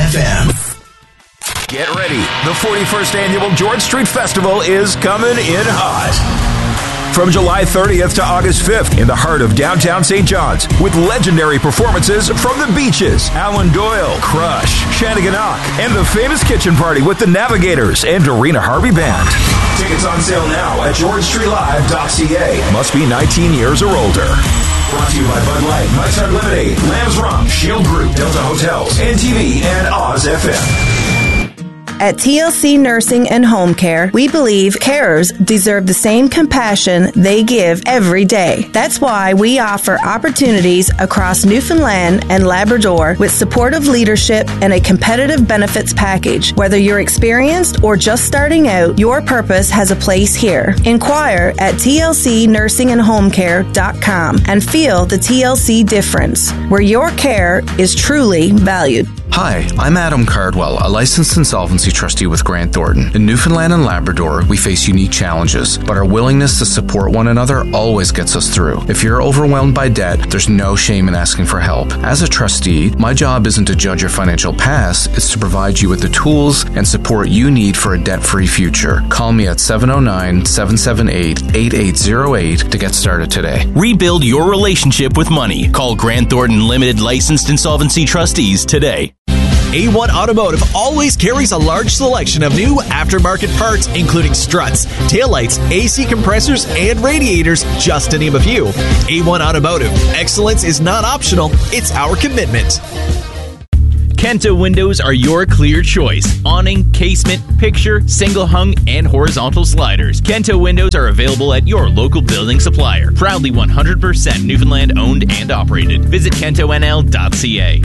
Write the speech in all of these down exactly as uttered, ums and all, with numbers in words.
F M. Get ready. The forty-first Annual George Street Festival is coming in hot. From July thirtieth to August fifth in the heart of downtown Saint John's with legendary performances from The Beaches, Alan Doyle, Crush, Shannigan-Ock, and the famous kitchen party with The Navigators and Dorina Harvey Band. Tickets on sale now at george street live dot c a. Must be nineteen years or older. Brought to you by Bud Light, Mike's Hard Lemonade, Lamb's Rum, Shield Group, Delta Hotels, N T V, and Oz F M. At T L C Nursing and Home Care, we believe carers deserve the same compassion they give every day. That's why we offer opportunities across Newfoundland and Labrador with supportive leadership and a competitive benefits package. Whether you're experienced or just starting out, your purpose has a place here. Inquire at T L C nursing and home care dot com and feel the T L C difference, where your care is truly valued. Hi, I'm Adam Cardwell, a licensed insolvency trustee with Grant Thornton. In Newfoundland and Labrador, we face unique challenges, but our willingness to support one another always gets us through. If you're overwhelmed by debt, there's no shame in asking for help. As a trustee, my job isn't to judge your financial past, it's to provide you with the tools and support you need for a debt-free future. Call me at seven oh nine, seven seven eight, eight eight zero eight to get started today. Rebuild your relationship with money. Call Grant Thornton Limited Licensed Insolvency Trustees today. A one Automotive always carries a large selection of new aftermarket parts, including struts, taillights, A C compressors, and radiators, just to name a few. A one Automotive. Excellence is not optional, it's our commitment. Kento windows are your clear choice. Awning, casement, picture, single hung, and horizontal sliders. Kento windows are available at your local building supplier. Proudly one hundred percent Newfoundland owned and operated. Visit kento n l dot c a.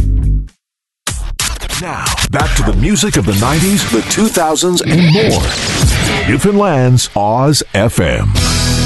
Now, back to the music of the nineties, the two thousands, and more. Newfoundland's Oz F M.